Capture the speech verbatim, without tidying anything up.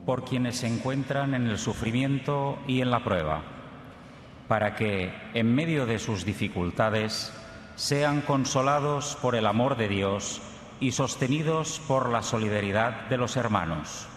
por quienes se encuentran en el sufrimiento y en la prueba, para que, en medio de sus dificultades, sean consolados por el amor de Dios y sostenidos por la solidaridad de los hermanos.